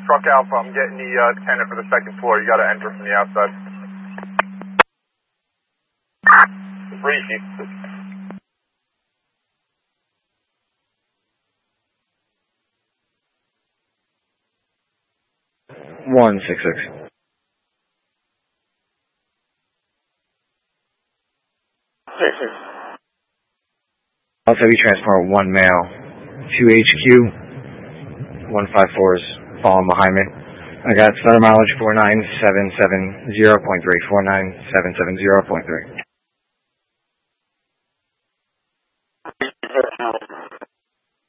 Truck Alpha, I'm getting the tenant for the second floor. You got to enter from the outside. Briefy. 166. Also, we transport 1 male to HQ, 154 is following behind me. I got starter mileage 49770.3, 49770.3.